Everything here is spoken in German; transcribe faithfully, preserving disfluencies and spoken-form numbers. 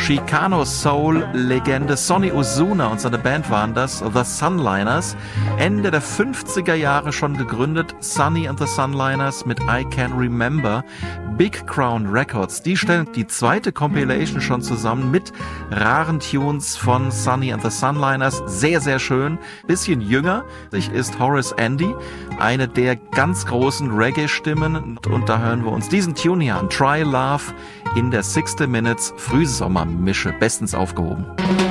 Chicano Soul-Legende Sonny Osuna und seine Band waren das, The Sunliners. Ende der fünfziger Jahre schon gegründet, Sonny and the Sunliners mit I Can Remember. Big Crown Records, die stellen die zweite Compilation schon zusammen mit raren Tunes von Sonny and the Sunliners. Sehr, sehr schön. Bisschen jünger. Ich ist Horace Andy, eine der ganz großen Reggae-Stimmen. Und da hören wir uns diesen Tune hier an. Try Love in der sixty Minutes Frühsommermische. Bestens aufgehoben.